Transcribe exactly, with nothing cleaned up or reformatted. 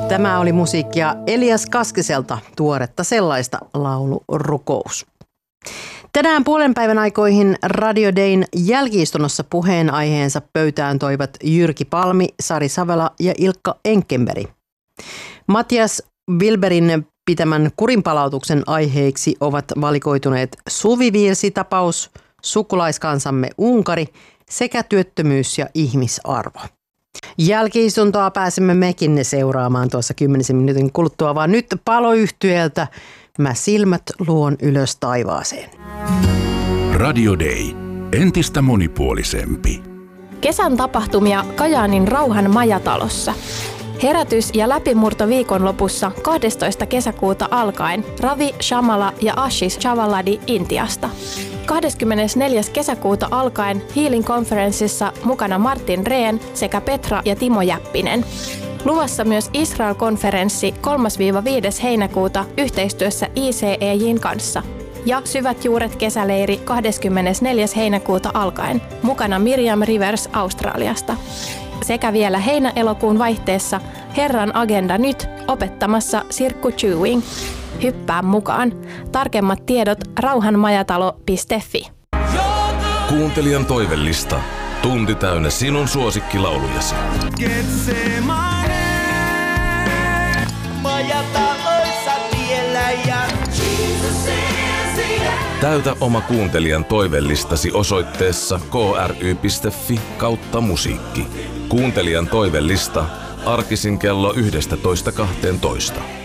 Tämä oli musiikkia Elias Kaskiselta, tuoretta sellaista, laulu Rukous. Tänään puolen päivän aikoihin Radio Dayn jälki-istunnossa puheenaiheensa pöytään toivat Jyrki Palmi, Sari Savela ja Ilkka Enkenberg. Matias Wilberin pitämän kurinpalautuksen aiheiksi ovat valikoituneet suvivirsitapaus, sukulaiskansamme Unkari sekä työttömyys ja ihmisarvo. Jälki-istuntoa pääsemme mekin seuraamaan tuossa kymmenisen minuutin kuluttua, vaan nyt Paloyhtyeltä Mä silmät luon ylös taivaaseen. Radio Day. Entistä monipuolisempi. Kesän tapahtumia Kajaanin Rauhan majatalossa. Herätys- ja läpimurto viikonlopussa kahdestoista kesäkuuta alkaen Ravi Shamala ja Ashish Chavaladi Intiasta. kahdeskymmenesneljäs kesäkuuta alkaen Healing Conferenceissa mukana Martin Rehn sekä Petra ja Timo Jäppinen. Luvassa myös Israel-konferenssi kolmas–viides heinäkuuta yhteistyössä I C E J:n kanssa. Ja Syvät juuret kesäleiri kahdeskymmenesneljäs heinäkuuta alkaen, mukana Miriam Rivers Australiasta. Sekä vielä heinä-elokuun vaihteessa Herran agenda nyt opettamassa Sirkku Chewing. Hyppää mukaan. Tarkemmat tiedot rauhanmajatalo piste fi. Kuuntelijan toivellista. Tunti täynnä sinun suosikkilaulujasi. Täytä oma kuuntelijan toivellistasi osoitteessa kry.fi kautta musiikki. Kuuntelijan toivellista arkisin kello yksitoista kahteentoista.